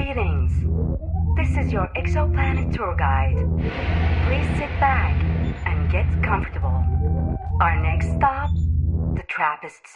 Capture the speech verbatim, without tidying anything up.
Greetings. This is your exoplanet tour guide. Please sit back and get comfortable. Our next stop, the Trappist